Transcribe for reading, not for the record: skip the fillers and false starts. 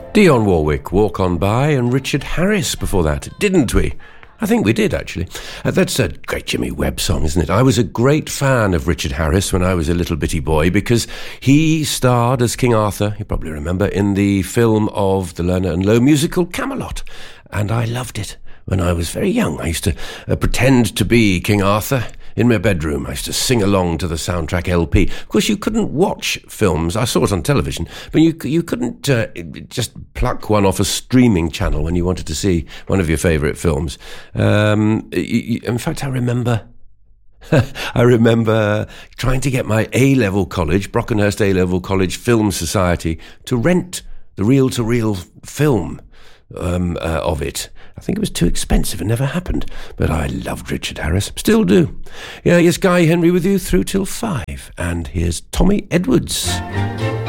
Dionne Warwick, Walk On By, and Richard Harris before that, didn't we? I think we did, actually. That's a great Jimmy Webb song, isn't it? I was a great fan of Richard Harris when I was a little bitty boy because he starred as King Arthur, you probably remember, in the film of the Lerner and Loewe musical Camelot. And I loved it when I was very young. I used to pretend to be King Arthur in my bedroom. I used to sing along to the soundtrack LP. Of course, you couldn't watch films. I saw it on television, but you couldn't just pluck one off a streaming channel when you wanted to see one of your favourite films. In fact, I remember trying to get my A-level college, Brockenhurst A-level College Film Society, to rent the reel-to-reel film of it. I think it was too expensive. It never happened. But I loved Richard Harris. Still do. Yeah, here's Guy Henry with you through till 5. And here's Tommy Edwards.